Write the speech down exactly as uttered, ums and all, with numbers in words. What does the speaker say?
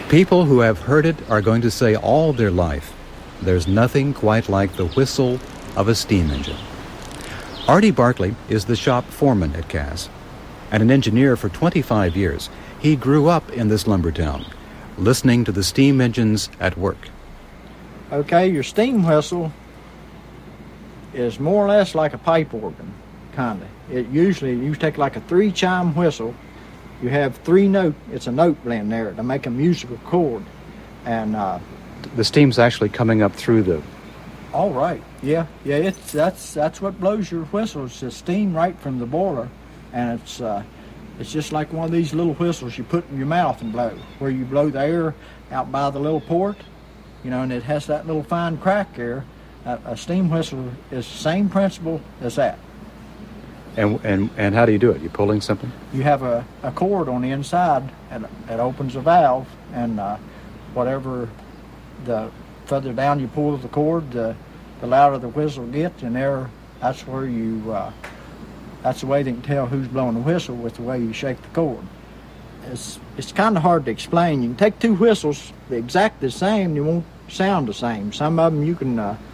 People who have heard it are going to say all their life, there's nothing quite like the whistle of a steam engine. Artie Barkley is the shop foreman at Cass, and an engineer for twenty-five years. He grew up in this lumber town, listening to the steam engines at work. Okay, your steam whistle is more or less like a pipe organ, kind of. It usually, you take like a three-chime whistle, you have three note, it's a note blend there to make a musical chord. And uh, the steam's actually coming up through the... All right, yeah, yeah, it's that's that's what blows your whistle. It's the steam right from the boiler, and it's uh, it's just like one of these little whistles you put in your mouth and blow, where you blow the air out by the little port, you know, and it has that little fine crack there. Uh, a steam whistle is the same principle as that. And and and how do you do it? You pulling something? You have a, a cord on the inside and it opens a valve, and uh, whatever the further down you pull the cord, the, the louder the whistle gets, and there, that's where you, uh, that's the way they can tell who's blowing the whistle, with the way you shake the cord. It's it's kind of hard to explain. You can take two whistles, the exact the same, they won't sound the same. Some of them you can uh,